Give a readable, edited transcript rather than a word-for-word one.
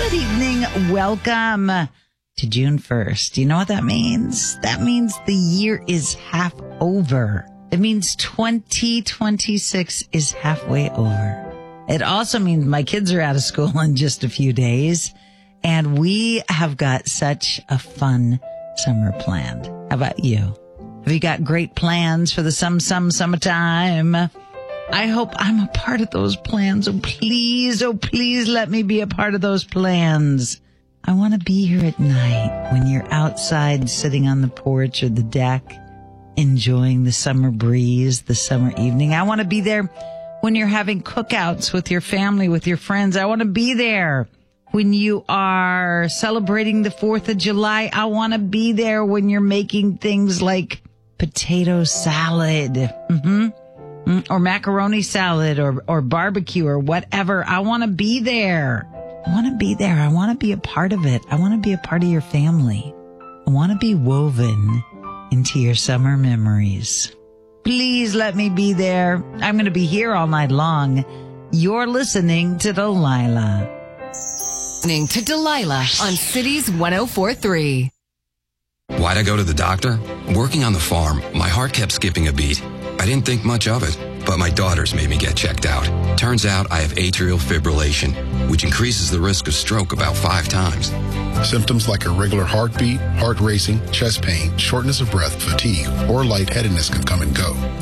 Good evening. Welcome to June 1st. Do you know what that means? That means the year is half over. It means 2026 is halfway over. It also means my kids are out of school in just a few days, and we have got such a fun summer planned. How about you? Have you got great plans for the summertime? I hope I'm a part of those plans. Oh, please let me be a part of those plans. I want to be here at night when you're outside sitting on the porch or the deck, enjoying the summer breeze, the summer evening. I want to be there when you're having cookouts with your family, with your friends. I want to be there when you are celebrating the 4th of July. I want to be there when you're making things like potato salad. Or macaroni salad or barbecue or whatever. I want to be there. I want to be there. I want to be a part of it. I want to be a part of your family. I want to be woven into your summer memories. Please let me be there. I'm going to be here all night long. You're listening to Delilah. Listening to Delilah on Cities 104.3. Why'd I go to the doctor? Working on the farm, my heart kept skipping a beat. I didn't think much of it, but my daughters made me get checked out. Turns out I have atrial fibrillation, which increases the risk of stroke about 5 times. Symptoms like irregular heartbeat, heart racing, chest pain, shortness of breath, fatigue, or lightheadedness can come and go.